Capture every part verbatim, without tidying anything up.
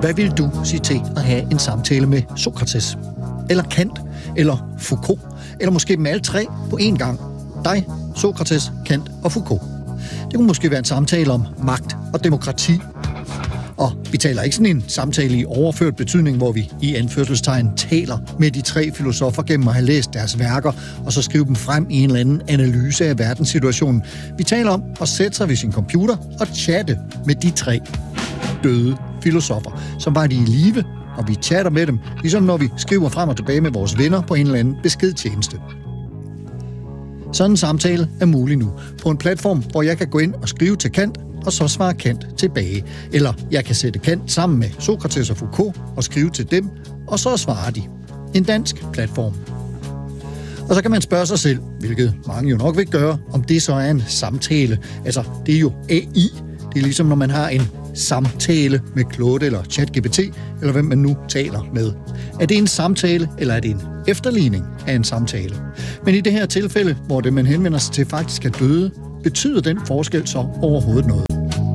Hvad vil du sige til at have en samtale med Sokrates? Eller Kant? Eller Foucault? Eller måske dem alle tre på én gang? Dig, Sokrates, Kant og Foucault. Det kunne måske være en samtale om magt og demokrati. Og vi taler ikke sådan en samtale i overført betydning, hvor vi i anførselstegn taler med de tre filosofer gennem at have læst deres værker, og så skrive dem frem i en eller anden analyse af verdenssituationen. Vi taler om at sætte sig ved sin computer og chatte med de tre døde filosofer, som var de i live, og vi chatter med dem, ligesom når vi skriver frem og tilbage med vores venner på en eller anden beskedtjeneste. Sådan en samtale er mulig nu på en platform, hvor jeg kan gå ind og skrive til Kant, og så svare Kant tilbage. Eller jeg kan sætte Kant sammen med Sokrates og Foucault og skrive til dem, og så svarer de. En dansk platform. Og så kan man spørge sig selv, hvilket mange jo nok vil gøre, om det så er en samtale. Altså, det er jo A I. Det er ligesom, når man har en samtale med Claude eller ChatGPT, eller hvem man nu taler med. Er det en samtale, eller er det en efterligning af en samtale? Men i det her tilfælde, hvor det, man henvender sig til, faktisk er døde, betyder den forskel så overhovedet noget?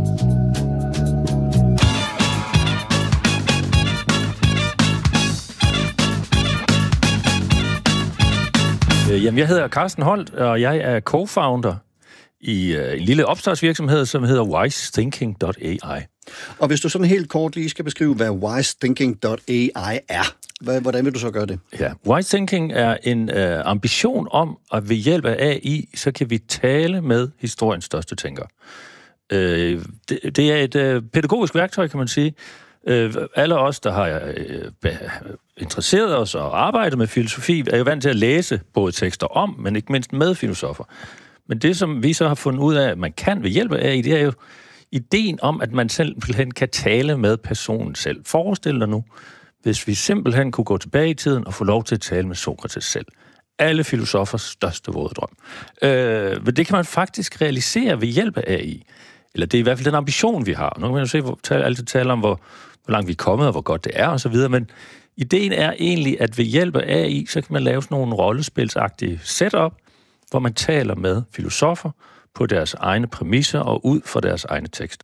Jamen, jeg hedder Carsten Holt, og jeg er co-founder i en lille opstartsvirksomhed, som hedder wise thinking dot A I. Og hvis du sådan helt kort lige skal beskrive, hvad wise thinking dot A I er, hvordan vil du så gøre det? Ja, Wise Thinking er en øh, ambition om, at ved hjælp af A I, så kan vi tale med historiens største tænkere. Øh, det, det er et øh, pædagogisk værktøj, kan man sige. Øh, alle os, der har øh, interesseret os og arbejdet med filosofi, er jo vant til at læse både tekster om, men ikke mindst med filosofer. Men det, som vi så har fundet ud af, at man kan ved hjælp af A I, det er jo ideen om, at man simpelthen kan tale med personen selv. Forestil dig nu, hvis vi simpelthen kunne gå tilbage i tiden og få lov til at tale med Sokrates selv. Alle filosofers største våde drøm. Øh, men det kan man faktisk realisere ved hjælp af A I. Eller det er i hvert fald den ambition, vi har. Nu kan man jo se, hvor, altid tale om, hvor, hvor langt vi er kommet, og hvor godt det er, og så videre. Men ideen er egentlig, at ved hjælp af A I, så kan man lave sådan nogle rollespilsagtige setup, hvor man taler med filosofer på deres egne præmisser og ud fra deres egne tekster.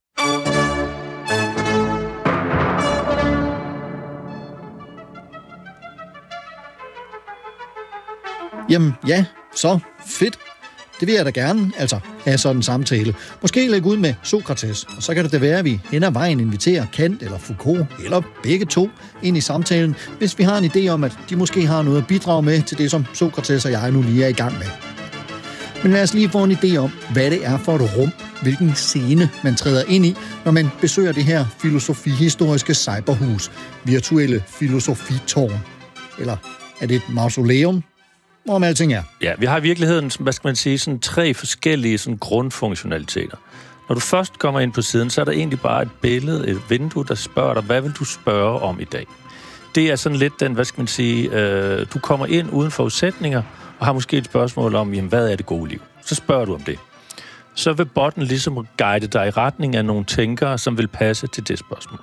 Jamen ja, så fedt. Det vil jeg da gerne, altså have sådan en samtale. Måske lægge ud med Sokrates, og så kan det da være, at vi hen ad vejen inviterer Kant eller Foucault, eller begge to, ind i samtalen, hvis vi har en idé om, at de måske har noget at bidrage med til det, som Sokrates og jeg nu lige er i gang med. Men lad os lige få en idé om, hvad det er for et rum, hvilken scene man træder ind i, når man besøger det her filosofihistoriske cyberhus, virtuelle filosofitårn. Eller er det et mausoleum? Hvorom alting er. Ja, vi har i virkeligheden, hvad skal man sige, sådan tre forskellige sådan grundfunktionaliteter. Når du først kommer ind på siden, så er der egentlig bare et billede, et vindue, der spørger dig, hvad vil du spørge om i dag? Det er sådan lidt den, hvad skal man sige, øh, du kommer ind uden forudsætninger, og har måske et spørgsmål om, jamen, hvad er det gode liv? Så spørger du om det. Så vil botten ligesom guide dig i retning af nogle tænkere, som vil passe til det spørgsmål.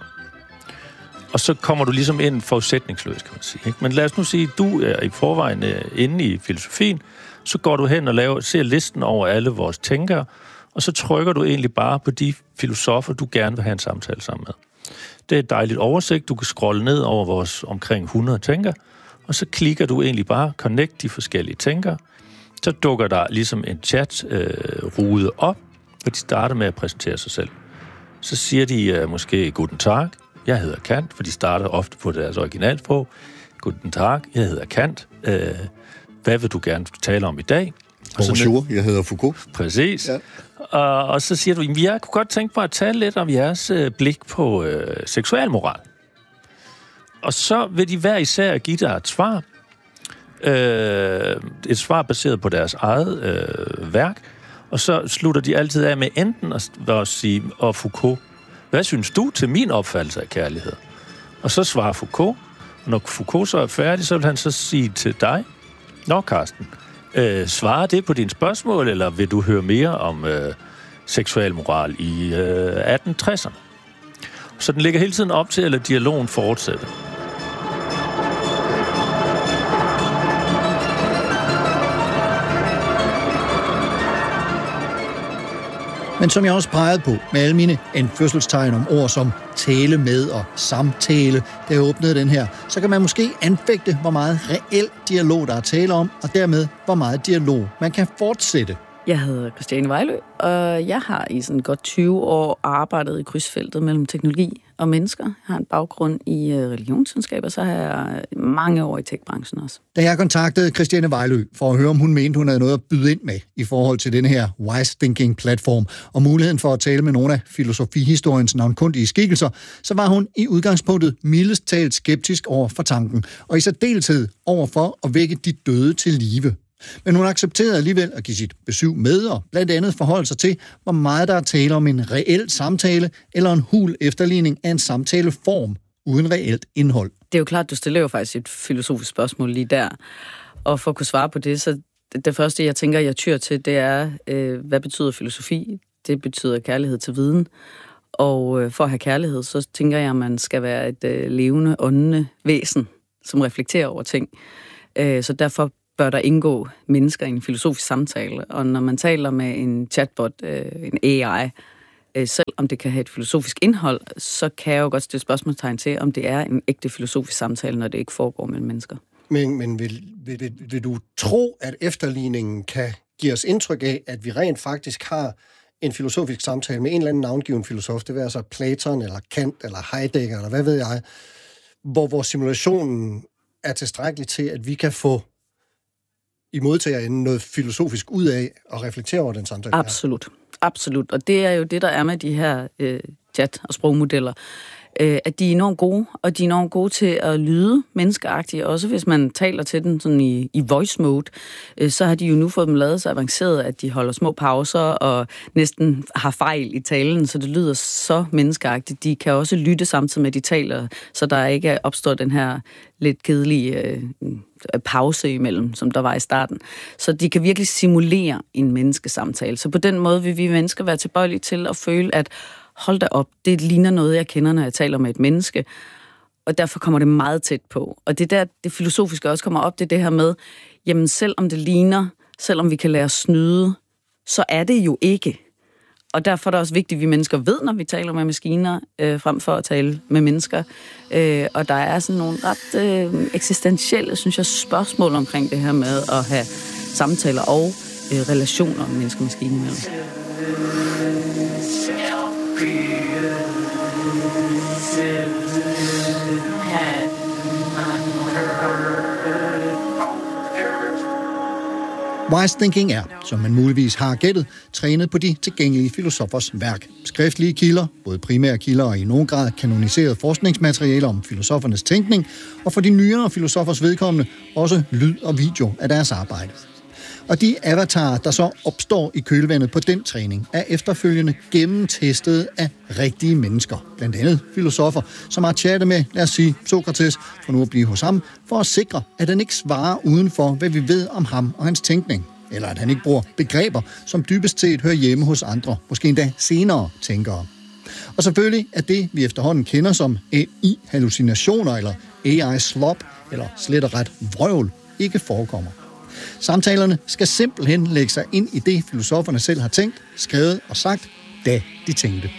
Og så kommer du ligesom ind forudsætningsløst, kan man sige. Ikke? Men lad os nu sige, at du er i forvejen inde i filosofien, så går du hen og laver, ser listen over alle vores tænkere, og så trykker du egentlig bare på de filosofer, du gerne vil have en samtale sammen med. Det er et dejligt oversigt. Du kan scrolle ned over vores omkring hundrede tænkere, og så klikker du egentlig bare connect de forskellige tænkere. Så dukker der ligesom en chat-rude øh, op, hvor de starter med at præsentere sig selv. Så siger de øh, måske guten tag. Jeg hedder Kant, for de starter ofte på deres originalsprog. Guten Tag, jeg hedder Kant. Øh, hvad vil du gerne tale om i dag? Bonjour, jeg hedder Foucault. Præcis. Ja. Og, og så siger du, jeg kunne godt tænke mig at tale lidt om jeres øh, blik på øh, seksualmoral. Og så vil de hver især give dig et svar. Øh, et svar baseret på deres eget øh, værk. Og så slutter de altid af med enten at, at sige, og Foucault, hvad synes du til min opfattelse af kærlighed? Og så svarer Foucault. Og når Foucault så er færdig, så vil han så sige til dig, nå Carsten, øh, svarer det på dine spørgsmål, eller vil du høre mere om øh, seksualmoral i øh, atten tresserne? Så den ligger hele tiden op til, at dialogen fortsætter. Men som jeg også pegede på med alle mine anførselstegn om ord som tale med og samtale, da jeg åbnede den her, så kan man måske anfægte, hvor meget reel dialog der er tale om, og dermed hvor meget dialog man kan fortsætte. Jeg hedder Christiane Vejlø, og jeg har i sådan godt tyve år arbejdet i krydsfeltet mellem teknologi og mennesker. Jeg har en baggrund i religionsvidenskab, og så har jeg mange år i tech-branchen også. Da jeg kontaktede Christiane Vejlø for at høre, om hun mente, hun havde noget at byde ind med i forhold til den her Wise Thinking-platform og muligheden for at tale med nogle af filosofihistoriens navnkundige skikkelser, så var hun i udgangspunktet mildest talt skeptisk over for tanken, og i særdeleshed over for at vække de døde til live. Men hun accepterede alligevel at give sit besøg med og blandt andet forholde sig til, hvor meget der er tale om en reel samtale eller en hul efterligning af en samtaleform uden reelt indhold. Det er jo klart, du stiller jo faktisk et filosofisk spørgsmål lige der. Og for at kunne svare på det, så det første, jeg tænker, jeg tyr til, det er, øh, hvad betyder filosofi? Det betyder kærlighed til viden. Og øh, for at have kærlighed, så tænker jeg, at man skal være et øh, levende, åndende væsen, som reflekterer over ting. Øh, så derfor bør der indgå mennesker i en filosofisk samtale. Og når man taler med en chatbot, øh, en A I, øh, selv om det kan have et filosofisk indhold, så kan jeg jo godt stille spørgsmålstegn til, om det er en ægte filosofisk samtale, når det ikke foregår mellem mennesker. Men, men vil, vil, vil, vil du tro, at efterligningen kan give os indtryk af, at vi rent faktisk har en filosofisk samtale med en eller anden navngiven filosof, det vil altså Platon, eller Kant, eller Heidegger, eller hvad ved jeg, hvor, hvor simulationen er tilstrækkelig til, at vi kan få i modtagerenden noget filosofisk ud af at reflektere over den samtale? Absolut. Absolut. Og det er jo det, der er med de her øh, chat- og sprogmodeller. Øh, at de er enormt gode, og de er enormt gode til at lyde menneskeagtige. Også hvis man taler til den sådan i, i voice mode, øh, så har de jo nu fået dem lavet så avanceret, at de holder små pauser og næsten har fejl i talen, så det lyder så menneskeagtigt. De kan også lytte samtidig med, at de taler, så der ikke opstår den her lidt kedelige øh, pause imellem, som der var i starten. Så de kan virkelig simulere en menneskesamtale. Så på den måde vil vi mennesker være tilbøjelige til at føle, at hold da op, det ligner noget, jeg kender, når jeg taler med et menneske. Og derfor kommer det meget tæt på. Og det der, det filosofiske også kommer op, det er det her med, jamen selvom det ligner, selvom vi kan lære at snyde, så er det jo ikke. Og derfor er det også vigtigt, at vi mennesker ved, når vi taler med maskiner, øh, frem for at tale med mennesker. Øh, og der er sådan nogle ret øh, eksistentielle, synes jeg, spørgsmål omkring det her med at have samtaler og øh, relationer mennesker og maskiner imellem. Wise Thinking er, som man muligvis har gættet, trænet på de tilgængelige filosofers værk. Skriftlige kilder, både primære kilder og i nogen grad kanoniseret forskningsmateriale om filosofernes tænkning, og for de nyere filosofers vedkommende også lyd og video af deres arbejde. Og de avatarer, der så opstår i kølvandet på den træning, er efterfølgende gennemtestet af rigtige mennesker. Blandt andet filosofer, som har chattet med, lad os sige, Sokrates, for nu at blive hos ham, for at sikre, at han ikke svarer uden for, hvad vi ved om ham og hans tænkning. Eller at han ikke bruger begreber, som dybest set hører hjemme hos andre, måske endda senere tænkere. Og selvfølgelig er det, vi efterhånden kender som A I-hallucinationer, eller A I-slop, eller slet og ret vrøvl, ikke forekommer. Samtalerne skal simpelthen lægge sig ind i det, filosoferne selv har tænkt, skrevet og sagt, da de tænkte.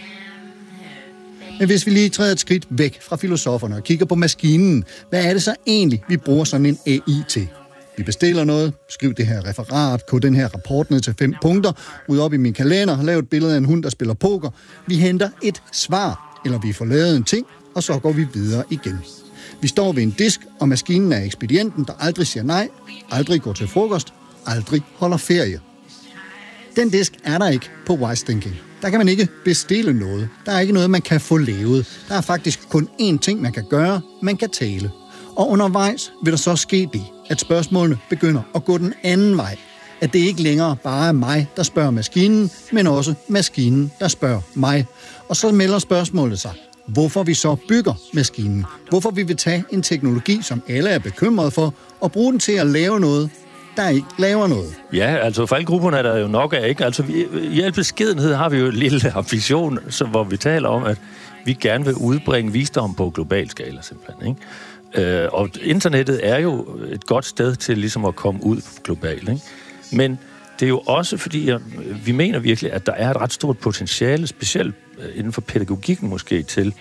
Men hvis vi lige træder et skridt væk fra filosoferne og kigger på maskinen, hvad er det så egentlig, vi bruger sådan en A I til? Vi bestiller noget, skriv det her referat, kod den her rapport ned til fem punkter, ud op i min kalender, lav et billede af en hund, der spiller poker. Vi henter et svar, eller vi får lavet en ting, og så går vi videre igen. Vi står ved en disk, og maskinen er ekspedienten, der aldrig siger nej, aldrig går til frokost, aldrig holder ferie. Den disk er der ikke på Wise Thinking. Der kan man ikke bestille noget. Der er ikke noget, man kan få lavet. Der er faktisk kun én ting, man kan gøre. Man kan tale. Og undervejs vil der så ske det, at spørgsmålene begynder at gå den anden vej. At det ikke længere bare er mig, der spørger maskinen, men også maskinen, der spørger mig. Og så melder spørgsmålet sig. Hvorfor vi så bygger maskinen. Hvorfor vi vil tage en teknologi, som alle er bekymrede for, og bruge den til at lave noget, der ikke laver noget. Ja, altså faldgrupperne er der jo nok af, ikke? Altså vi, i al beskedenhed har vi jo en lille ambition, så, hvor vi taler om, at vi gerne vil udbringe visdom på global skala, simpelthen, ikke? Øh, og internettet er jo et godt sted til ligesom at komme ud globalt, ikke? Men det er jo også fordi, at vi mener virkelig, at der er et ret stort potentiale, specielt inden for pædagogikken måske, til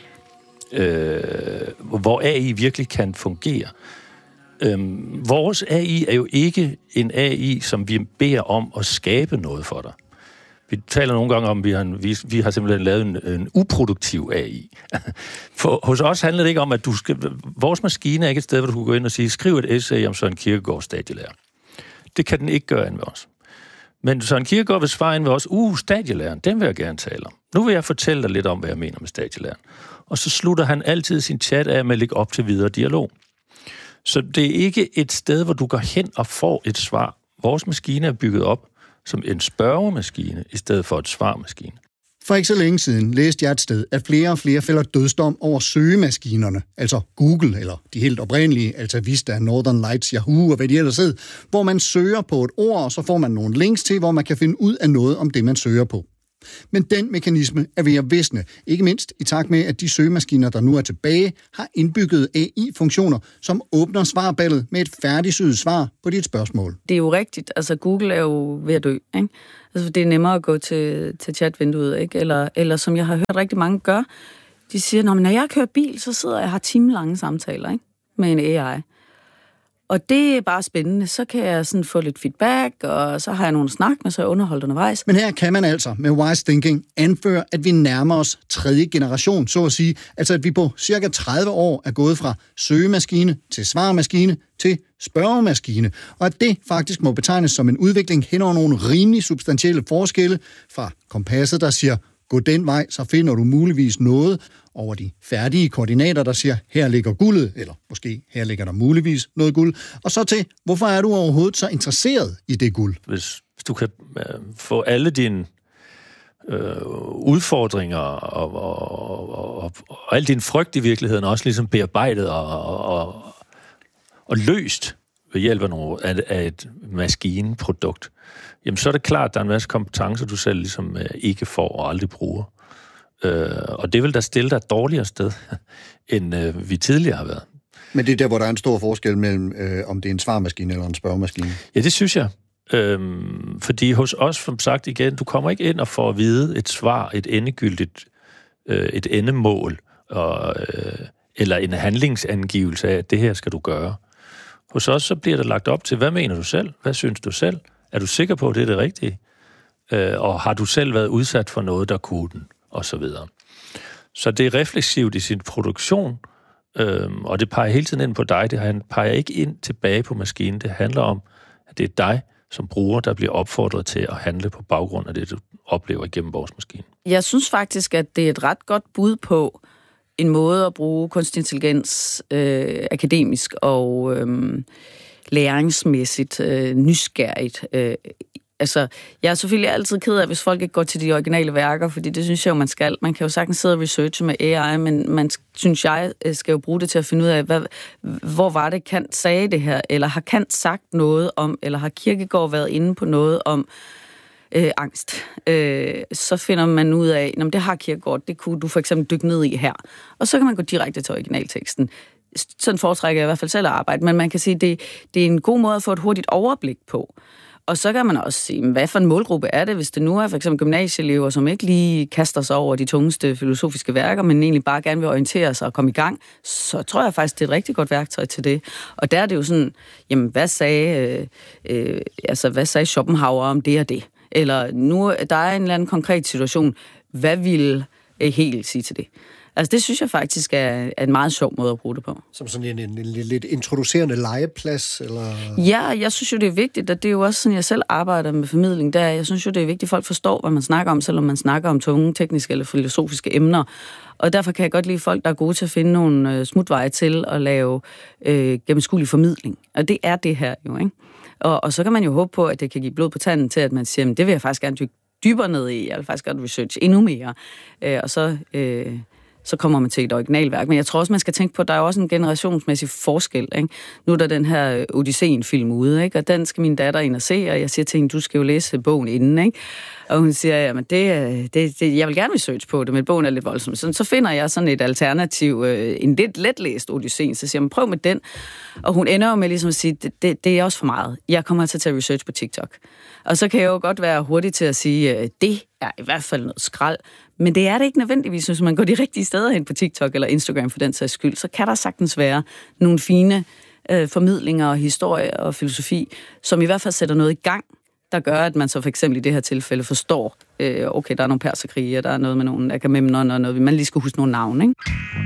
øh, hvor A I virkelig kan fungere. Øhm, vores A I er jo ikke en A I, som vi beder om at skabe noget for dig. Vi taler nogle gange om, at vi har, vi, vi har simpelthen lavet en, en uproduktiv A I. For hos os handler det ikke om, at du skal... Vores maskine er ikke et sted, hvor du kan gå ind og sige, skriv et essay om Søren Kierkegaard stadielærer. Det kan den ikke gøre ind ved os. Men Søren Kierkegaard vil svare ind ved os, uh, stadielæren, den vil jeg gerne tale om. Nu vil jeg fortælle dig lidt om, hvad jeg mener med stadielæren. Og så slutter han altid sin chat af med at lægge op til videre dialog. Så det er ikke et sted, hvor du går hen og får et svar. Vores maskine er bygget op som en spørgemaskine, i stedet for et svarmaskine. For ikke så længe siden læste jeg et sted, at flere og flere fælder dødsdom over søgemaskinerne, altså Google, eller de helt oprindelige, Alta Vista, Northern Lights, Yahoo og hvad de ellers hed, hvor man søger på et ord, og så får man nogle links til, hvor man kan finde ud af noget om det, man søger på. Men den mekanisme er ved at visne, ikke mindst i takt med, at de søgemaskiner, der nu er tilbage, har indbygget A I-funktioner, som åbner svarballet med et færdigsyet svar på dit spørgsmål. Det er jo rigtigt. Altså, Google er jo ved at dø, ikke? Altså, det er nemmere at gå til, til chatvinduet, ikke? Eller, eller som jeg har hørt rigtig mange gør, de siger, når, når jeg kører bil, så sidder jeg og har timelange samtaler, ikke? Med en A I. Og det er bare spændende. Så kan jeg sådan få lidt feedback, og så har jeg nogen snak med, så jeg underholdt undervejs. Men her kan man altså med wise thinking anføre, at vi nærmer os tredje generation, så at sige. Altså at vi på cirka tredive år er gået fra søgemaskine til svarmaskine til spørgemaskine. Og at det faktisk må betegnes som en udvikling hen over nogle rimelig substantielle forskelle fra kompasset, der siger, gå den vej, så finder du muligvis noget, over de færdige koordinater, der siger, her ligger guldet, eller måske her ligger der muligvis noget guld, og så til, hvorfor er du overhovedet så interesseret i det guld? Hvis, hvis du kan øh, få alle dine øh, udfordringer og, og, og, og, og al din frygt i virkeligheden også ligesom bearbejdet og, og, og løst ved hjælp af, nogle, af, af et maskineprodukt, jamen så er det klart, at der er en masse kompetencer, du selv ligesom øh, ikke får og aldrig bruger. Øh, og det vil da stille dig et dårligere sted, end øh, vi tidligere har været. Men det er der, hvor der er en stor forskel mellem, øh, om det er en svarmaskine eller en spørgemaskine? Ja, det synes jeg. Øhm, fordi hos os, som sagt igen, du kommer ikke ind og får at vide et svar, et endegyldigt, øh, et endemål, og, øh, eller en handlingsangivelse af, at det her skal du gøre. Hos os så bliver der lagt op til, hvad mener du selv? Hvad synes du selv? Er du sikker på, at det er det rigtige? Øh, og har du selv været udsat for noget, der kunne den? Og så videre. Så det er refleksivt i sin produktion, øhm, og det peger hele tiden ind på dig. Det peger ikke ind tilbage på maskinen. Det handler om, at det er dig som bruger, der bliver opfordret til at handle på baggrund af det, du oplever igennem vores maskine. Jeg synes faktisk, at det er et ret godt bud på en måde at bruge kunstig intelligens øh, akademisk og øh, læringsmæssigt, øh, nysgerrigt. Øh, altså, jeg er selvfølgelig altid ked af, hvis folk ikke går til de originale værker, fordi det synes jeg jo, man skal. Man kan jo sagtens sidde og researche med A I, men man, synes jeg, skal jo bruge det til at finde ud af, hvad, hvor var det Kant sagde det her, eller har Kant sagt noget om, eller har Kierkegaard været inde på noget om øh, angst. Øh, så finder man ud af, at det har Kierkegaard, det kunne du for eksempel dykke ned i her. Og så kan man gå direkte til originalteksten. Sådan foretrækker jeg i hvert fald selv at arbejde, men man kan sige, at det, det er en god måde at få et hurtigt overblik på. Og så kan man også sige, hvad for en målgruppe er det, hvis det nu er for eksempel gymnasieelever, som ikke lige kaster sig over de tungeste filosofiske værker, men egentlig bare gerne vil orientere sig og komme i gang, så tror jeg faktisk, det er et rigtig godt værktøj til det. Og der er det jo sådan, jamen hvad sagde, øh, øh, altså, hvad sagde Schopenhauer om det og det? Eller nu, der er en eller anden konkret situation, hvad vil Hegel sige til det? Altså, det synes jeg faktisk er, er en meget sjov måde at bruge det på. Som sådan en, en, en lidt introducerende legeplads? Eller? Ja, jeg synes jo, det er vigtigt, og det er jo også sådan, jeg selv arbejder med formidling. Der, jeg synes jo, det er vigtigt, at folk forstår, hvad man snakker om, selvom man snakker om tunge, tekniske eller filosofiske emner. Og derfor kan jeg godt lide folk, der er gode til at finde nogle øh, smutveje til at lave øh, gennemskuelig formidling. Og det er det her jo, ikke? Og, og så kan man jo håbe på, at det kan give blod på tanden til, at man siger, det vil jeg faktisk gerne dykke dybere ned i. Jeg vil faktisk godt research endnu mere. Øh, og så... Øh, så kommer man til et originalværk. Men jeg tror også, man skal tænke på, at der er også en generationsmæssig forskel. Ikke? Nu er der den her Odysseen-film ude, ikke? Og den skal min datter ind og se, og jeg siger til hende, du skal jo læse bogen inden, ikke? Og hun siger, jamen det, det, det, jeg vil gerne research på det, men bogen er lidt voldsom. Så, så finder jeg sådan et alternativ, en lidt letlæst Odysseen, så siger jeg, prøv med den. Og hun ender jo med ligesom at sige, det, det, det er også for meget. Jeg kommer til at tage research på TikTok. Og så kan jeg jo godt være hurtig til at sige, det er i hvert fald noget skrald. Men det er det ikke nødvendigvis, hvis man går de rigtige steder hen på TikTok eller Instagram for den sags skyld. Så kan der sagtens være nogle fine øh, formidlinger og historie og filosofi, som i hvert fald sætter noget i gang, der gør, at man så for eksempel i det her tilfælde forstår, øh, okay, der er nogle perserkrige, der er noget med nogle agamemnon og noget, man lige skal huske nogle navne, ikke?